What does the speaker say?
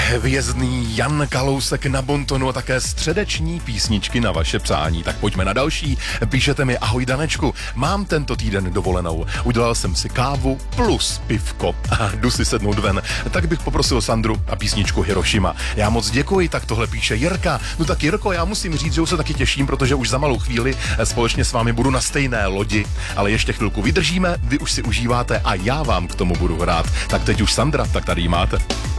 Hvězdný Jan Kalousek na bontonu a také středeční písničky na vaše přání. Tak pojďme na další. Píšete mi: ahoj Danečku, mám tento týden dovolenou. Udělal jsem si kávu plus pivko a jdu si sednout ven. Tak bych poprosil Sandru a písničku Hiroshima. Já moc děkuji, tak tohle píše Jirka. No tak Jirko, já musím říct, že už se taky těším, protože už za malou chvíli společně s vámi budu na stejné lodi, ale ještě chvilku vydržíme, vy už si užíváte a já vám k tomu budu hrát. Tak teď už Sandra, tak tady ji máte.